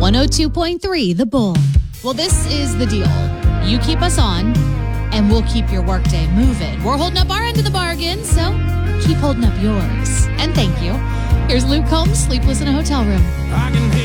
102.3 The Bull. Well, this is the deal. You keep us on, and we'll keep your workday moving. We're holding up our end of the bargain, so keep holding up yours. And thank you. Here's Luke Combs, Sleepless in a Hotel Room. I can hear